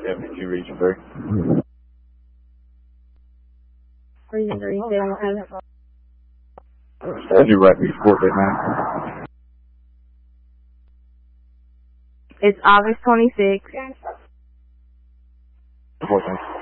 72 Region 3. Region 3, they don't have it. I do right before that, man. It's August 26th. Okay.